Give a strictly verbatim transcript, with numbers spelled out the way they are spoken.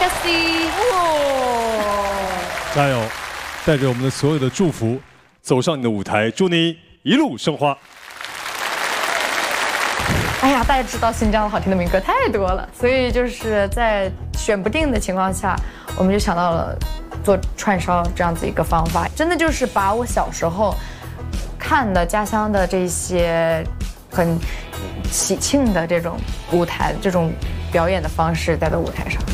Cassie， 加油！带着我们的所有的祝福，走上你的舞台，祝你一路生花。 哎呀，大家知道新疆的好听的民歌太多了，所以就是在选不定的情况下，我们就想到了做串烧这样子一个方法，真的就是把我小时候看的家乡的这些很喜庆的这种舞台、这种表演的方式带到舞台上。